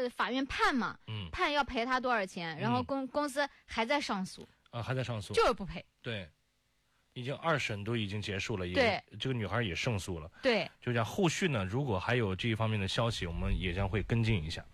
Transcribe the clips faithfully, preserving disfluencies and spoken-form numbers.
是法院判嘛，嗯，判要赔他多少钱，然后公、嗯、公司还在上诉啊，还在上诉， 就是不赔。 对，已经二审都已经结束了， 对， 这个女孩也胜诉了。 对， 就这样，后续呢，如果还有这一方面的消息，我们也将会跟进一下。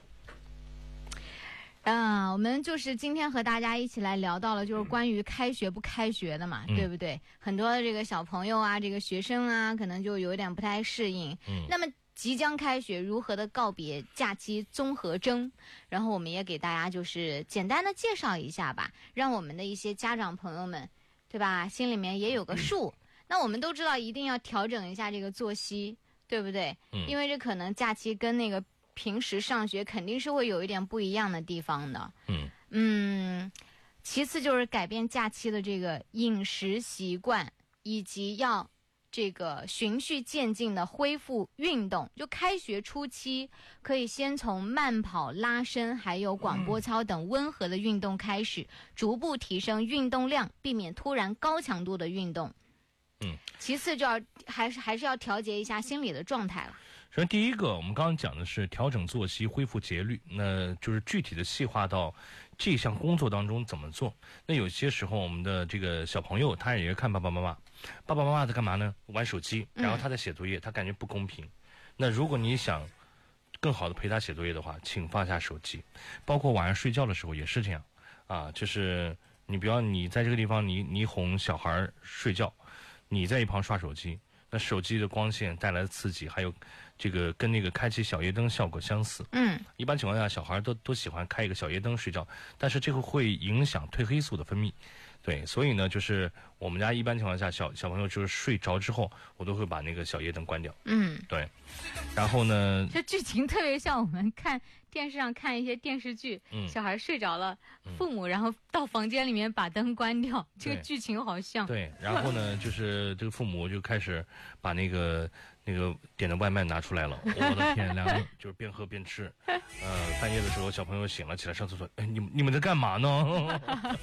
嗯，我们就是今天和大家一起来聊到了，就是关于开学不开学的嘛，嗯、对不对？很多的这个小朋友啊，这个学生啊，可能就有点不太适应。嗯，那么即将开学，如何的告别假期综合征？然后我们也给大家就是简单的介绍一下吧，让我们的一些家长朋友们，对吧？心里面也有个数。嗯、那我们都知道，一定要调整一下这个作息，对不对？嗯，因为这可能假期跟那个平时上学肯定是会有一点不一样的地方的。嗯嗯，其次就是改变假期的这个饮食习惯，以及要这个循序渐进的恢复运动。就开学初期，可以先从慢跑、拉伸还有广播操等温和的运动开始，逐步提升运动量，避免突然高强度的运动。嗯，其次就要还是还是要调节一下心理的状态了。 首先，第一个，我们刚刚讲的是调整作息、恢复节律，那就是具体的细化到这项工作当中怎么做。那有些时候，我们的这个小朋友他也看爸爸妈妈，爸爸妈妈在干嘛呢？玩手机，然后他在写作业，嗯、他感觉不公平。那如果你想更好的陪他写作业的话，请放下手机，包括晚上睡觉的时候也是这样啊，就是你不要你在这个地方你你哄小孩睡觉，你在一旁刷手机。那手机的光线带来的刺激，还有这个跟那个开启小夜灯效果相似。嗯，一般情况下，小孩都都喜欢开一个小夜灯睡觉，但是这个会影响褪黑素的分泌。对，所以呢，就是我们家一般情况下，小小朋友就是睡着之后，我都会把那个小夜灯关掉。嗯，对。然后呢， 这剧情特别像我们看电视上看一些电视剧，嗯、小孩睡着了，父母然后到房间里面把灯关掉，这个剧情好像。 对，然后呢，就是这个父母就开始把那个那个点的外卖拿出来了，我的天，两个人就是边喝边吃。呃，半夜的时候，小朋友醒了起来上厕所，哎，你们你们在干嘛呢？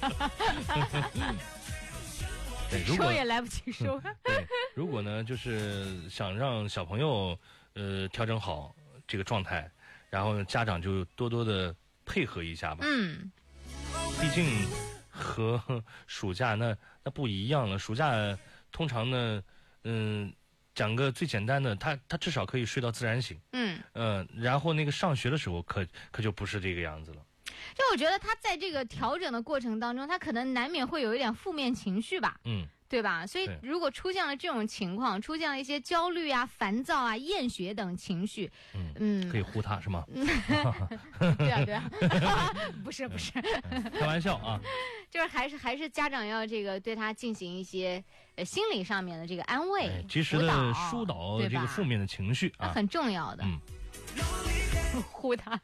对，如果收也来不及收。 对，如果呢，就是想让小朋友呃调整好这个状态，然后呢，家长就多多的配合一下吧。嗯，毕竟和暑假那那不一样了。暑假通常呢，嗯，讲个最简单的，他他至少可以睡到自然醒。嗯嗯、呃，然后那个上学的时候可可就不是这个样子了。 就我觉得他在这个调整的过程当中，他可能难免会有一点负面情绪吧，嗯，对吧？所以如果出现了这种情况，出现了一些焦虑啊、烦躁啊、厌学等情绪，嗯嗯，可以呼他是吗？ 对啊对啊，不是不是、 嗯，开玩笑啊， 就是还是还是家长要这个对他进行一些呃心理上面的这个安慰，哎、 及时的疏导这个负面的情绪啊， 很重要的。嗯，呼他。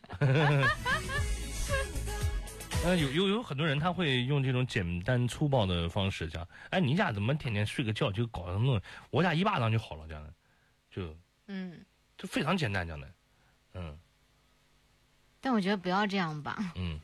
呃，有有有很多人他会用这种简单粗暴的方式讲，哎，你家怎么天天睡个觉就搞得那，我家一巴掌就好了这样的，就嗯，就非常简单这样的，嗯。 但我觉得不要这样吧。嗯。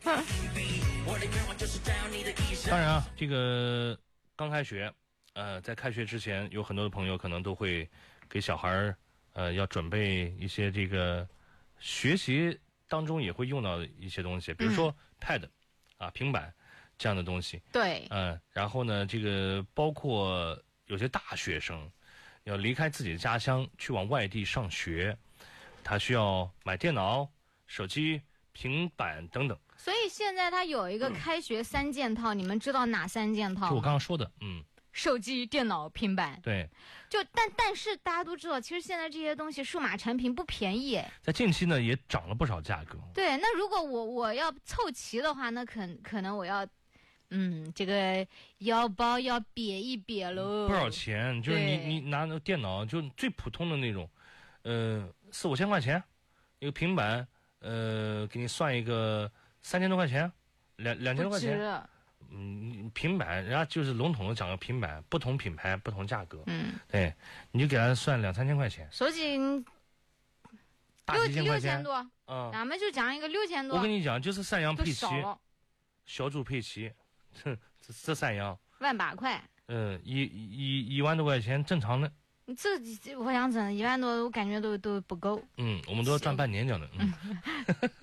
当然啊，这个刚开学，呃，在开学之前，有很多的朋友可能都会给小孩儿，呃，要准备一些这个学习当中也会用到一些东西，比如说 pad。嗯啊，平板这样的东西， 对， 嗯，然后呢，这个包括有些大学生要离开自己的家乡去往外地上学，他需要买电脑、手机、平板等等。 所以现在他有一个开学三件套，嗯、你们知道哪三件套吗？ 就我刚刚说的，嗯。 手机、电脑、平板， 对， 就但但是大家都知道，其实现在这些东西数码产品不便宜， 在近期呢也涨了不少价格。 对，那如果我我要凑齐的话，那可可能我要，嗯，这个腰包要瘪一瘪喽。 不少钱，就是你你拿那电脑，就最普通的那种，呃，四五千块钱，一个平板，呃，给你算一个三千多块钱，两两千多块钱。嗯，平板，人家就是笼统的讲个平板，不同品牌不同价格。嗯，对，你就给他算两三千块钱。 手机六六千多，嗯，咱们就讲一个六千多。 我跟你讲，就是三样配齐，小猪配齐，这这三样万把块。 嗯，一一一万多块钱正常的。 这我想整一万多，我感觉都都不够。 嗯，我们都要赚半年讲的。嗯。